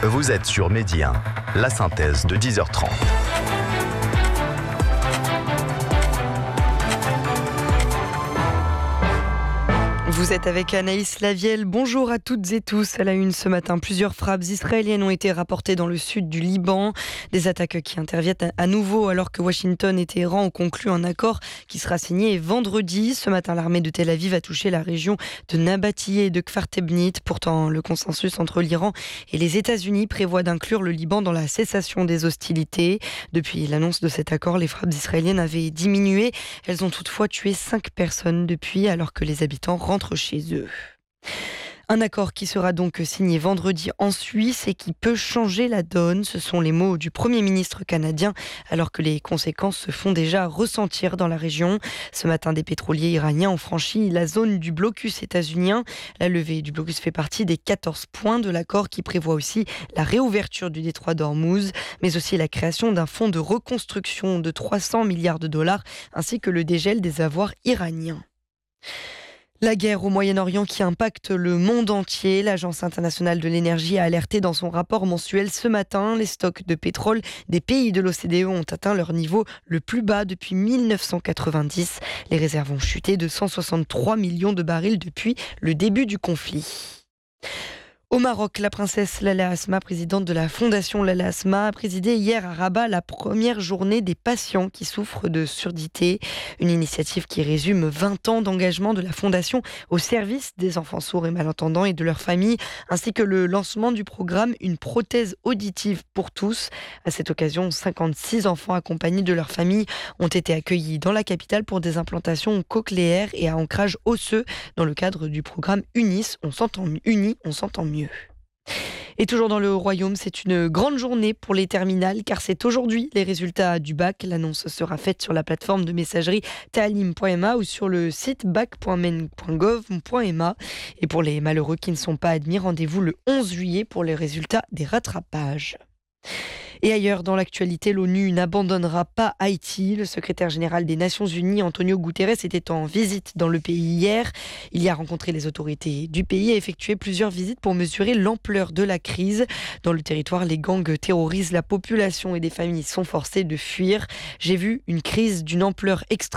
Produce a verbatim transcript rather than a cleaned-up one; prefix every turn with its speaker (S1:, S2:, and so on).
S1: Vous êtes sur Midi un, la synthèse de dix heures trente.
S2: Vous êtes avec Anaïs Lavielle. Bonjour à toutes et tous. À la une ce matin, plusieurs frappes israéliennes ont été rapportées dans le sud du Liban. Des attaques qui interviennent à nouveau alors que Washington et Téhéran ont conclu un accord qui sera signé vendredi. Ce matin, l'armée de Tel Aviv a touché la région de Nabatiyeh et de Kfar Tebnit. Pourtant, le consensus entre l'Iran et les États-Unis prévoit d'inclure le Liban dans la cessation des hostilités. Depuis l'annonce de cet accord, les frappes israéliennes avaient diminué. Elles ont toutefois tué cinq personnes depuis, alors que les habitants rentrent chez eux. Un accord qui sera donc signé vendredi en Suisse et qui peut changer la donne. Ce sont les mots du Premier ministre canadien, alors que les conséquences se font déjà ressentir dans la région. Ce matin, des pétroliers iraniens ont franchi la zone du blocus états-unien. La levée du blocus fait partie des quatorze points de l'accord qui prévoit aussi la réouverture du détroit d'Ormuz, mais aussi la création d'un fonds de reconstruction de trois cents milliards de dollars, ainsi que le dégel des avoirs iraniens. La guerre au Moyen-Orient qui impacte le monde entier. L'Agence internationale de l'énergie a alerté dans son rapport mensuel ce matin. Les stocks de pétrole des pays de l'O C D E ont atteint leur niveau le plus bas depuis mille neuf cent quatre-vingt-dix. Les réserves ont chuté de cent soixante-trois millions de barils depuis le début du conflit. Au Maroc, la princesse Lala Asma, présidente de la fondation Lala Asma, a présidé hier à Rabat la première journée des patients qui souffrent de surdité. Une initiative qui résume vingt ans d'engagement de la fondation au service des enfants sourds et malentendants et de leurs familles, ainsi que le lancement du programme Une prothèse auditive pour tous. À cette occasion, cinquante-six enfants accompagnés de leurs familles ont été accueillis dans la capitale pour des implantations cochléaires et à ancrage osseux dans le cadre du programme Unis, on s'entend Unis, on s'entend mieux. Et toujours dans le Royaume, c'est une grande journée pour les terminales car c'est aujourd'hui les résultats du bac. L'annonce sera faite sur la plateforme de messagerie taalim point m a ou sur le site bac point men point gov point m a. Et pour les malheureux qui ne sont pas admis, rendez-vous le onze juillet pour les résultats des rattrapages. Et ailleurs, dans l'actualité, l'ONU n'abandonnera pas Haïti. Le secrétaire général des Nations Unies, Antonio Guterres, était en visite dans le pays hier. Il y a rencontré les autorités du pays et effectué plusieurs visites pour mesurer l'ampleur de la crise. Dans le territoire, les gangs terrorisent la population et des familles sont forcées de fuir. J'ai vu une crise d'une ampleur extrême.